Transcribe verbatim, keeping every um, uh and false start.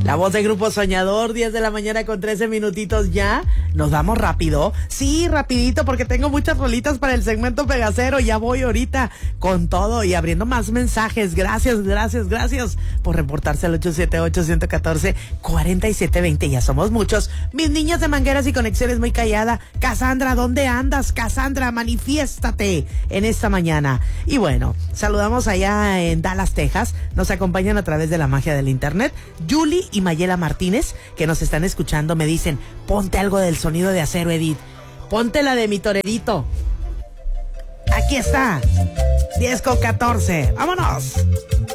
La voz del Grupo Soñador, diez de la mañana con trece minutitos ya. Nos vamos rápido. Sí, rapidito, porque tengo muchas rolitas para el segmento Pegacero. Ya voy ahorita con todo y abriendo más mensajes. Gracias, gracias, gracias por reportarse al ocho siete ocho, uno uno cuatro, cuatro siete dos cero. Ya somos muchos. Mis niñas de Mangueras y Conexiones muy callada. Cassandra, ¿dónde andas? Cassandra, manifiéstate en esta mañana. Y bueno, saludamos allá en Dallas, Texas. Nos acompañan a través de la magia del internet. Julie y Mayela Martínez, que nos están escuchando, me dicen, ponte algo del Sonido de Acero, Edith. Ponte la de mi torerito. Aquí está. diez con catorce. ¡Vámonos!